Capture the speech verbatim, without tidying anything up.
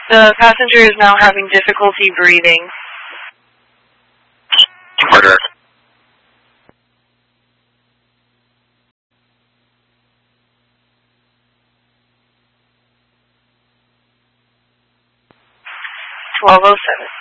The passenger is now having difficulty breathing. Order. twelve oh seven.